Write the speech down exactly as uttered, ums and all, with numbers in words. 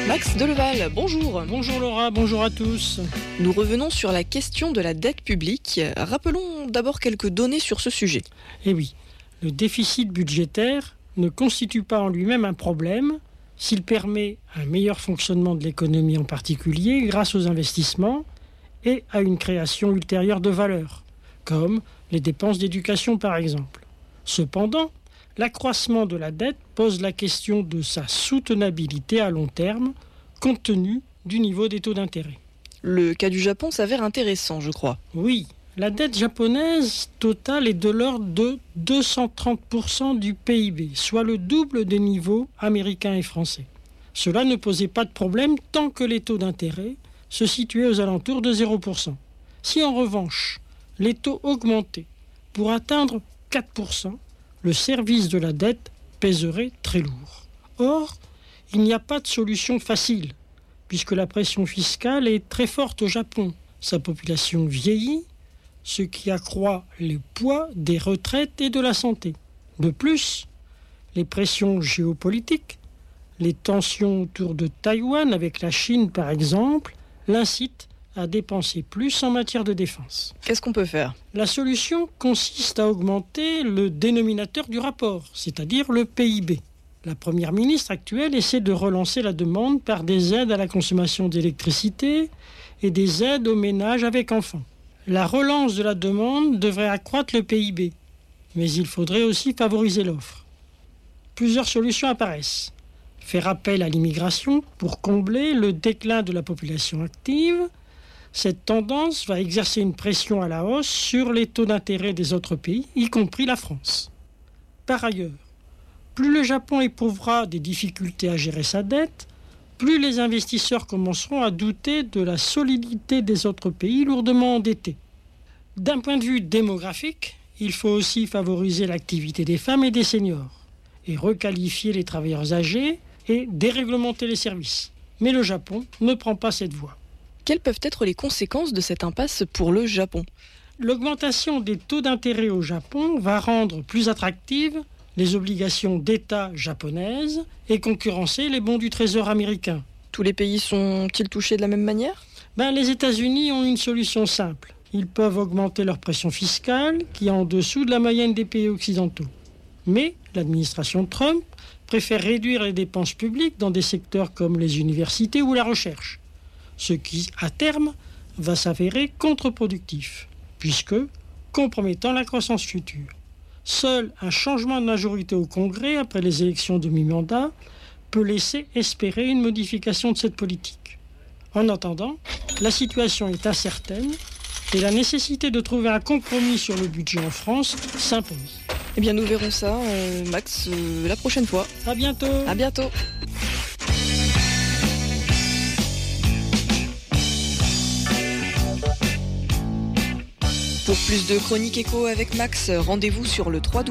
Max Deleval, bonjour. Bonjour Laura, bonjour à tous. Nous revenons sur la question de la dette publique. Rappelons d'abord quelques données sur ce sujet. Eh oui, le déficit budgétaire ne constitue pas en lui-même un problème s'il permet un meilleur fonctionnement de l'économie en particulier grâce aux investissements et à une création ultérieure de valeur, comme les dépenses d'éducation par exemple. Cependant, l'accroissement de la dette pose la question de sa soutenabilité à long terme, compte tenu du niveau des taux d'intérêt. Le cas du Japon s'avère intéressant, je crois. Oui, la dette japonaise totale est de l'ordre de deux cent trente pour cent du P I B, soit le double des niveaux américains et français. Cela ne posait pas de problème tant que les taux d'intérêt se situaient aux alentours de zéro pour cent. Si en revanche, les taux augmentaient pour atteindre quatre pour cent, le service de la dette pèserait très lourd. Or, il n'y a pas de solution facile, puisque la pression fiscale est très forte au Japon. Sa population vieillit, ce qui accroît le poids des retraites et de la santé. De plus, les pressions géopolitiques, les tensions autour de Taïwan avec la Chine par exemple, l'incitent à dépenser plus en matière de défense. Qu'est-ce qu'on peut faire ? La solution consiste à augmenter le dénominateur du rapport, c'est-à-dire le P I B. La première ministre actuelle essaie de relancer la demande par des aides à la consommation d'électricité et des aides aux ménages avec enfants. La relance de la demande devrait accroître le P I B, mais il faudrait aussi favoriser l'offre. Plusieurs solutions apparaissent. Faire appel à l'immigration pour combler le déclin de la population active. Cette tendance va exercer une pression à la hausse sur les taux d'intérêt des autres pays, y compris la France. Par ailleurs, plus le Japon éprouvera des difficultés à gérer sa dette, plus les investisseurs commenceront à douter de la solidité des autres pays lourdement endettés. D'un point de vue démographique, il faut aussi favoriser l'activité des femmes et des seniors, et requalifier les travailleurs âgés et déréglementer les services. Mais le Japon ne prend pas cette voie. Quelles peuvent être les conséquences de cette impasse pour le Japon ? L'augmentation des taux d'intérêt au Japon va rendre plus attractives les obligations d'État japonaises et concurrencer les bons du Trésor américain. Tous les pays sont-ils touchés de la même manière ? Ben, les États-Unis ont une solution simple. Ils peuvent augmenter leur pression fiscale, qui est en dessous de la moyenne des pays occidentaux. Mais l'administration Trump préfère réduire les dépenses publiques dans des secteurs comme les universités ou la recherche, ce qui, à terme, va s'avérer contre-productif, puisque compromettant la croissance future. Seul un changement de majorité au Congrès après les élections de mi-mandat peut laisser espérer une modification de cette politique. En attendant, la situation est incertaine et la nécessité de trouver un compromis sur le budget en France s'impose. Eh bien, nous verrons ça, euh, Max, euh, la prochaine fois. À bientôt. À bientôt. Pour plus de chroniques écho avec Max, rendez-vous sur le w w w point